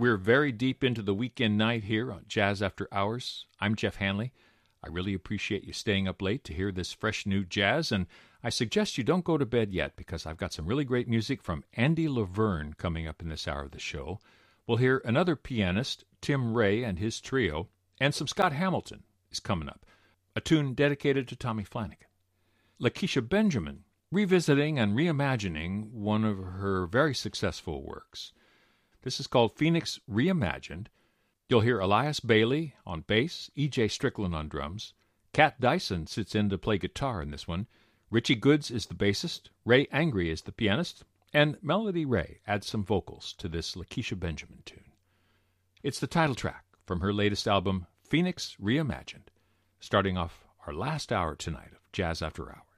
We're very deep into the weekend night here on Jazz After Hours. I'm Jeff Hanley. I really appreciate you staying up late to hear this fresh new jazz, and I suggest you don't go to bed yet because I've got some really great music from Andy Laverne coming up in this hour of the show. We'll hear another pianist, Tim Ray and his trio, and some Scott Hamilton is coming up, a tune dedicated to Tommy Flanagan. Lakecia Benjamin, revisiting and reimagining one of her very successful works. This is called Phoenix Reimagined. You'll hear Elias Bailey on bass, E.J. Strickland on drums. Cat Dyson sits in to play guitar in this one. Richie Goods is the bassist. Ray Angry is the pianist. And Melody Ray adds some vocals to this Lakecia Benjamin tune. It's the title track from her latest album, Phoenix Reimagined, starting off our last hour tonight of Jazz After Hours.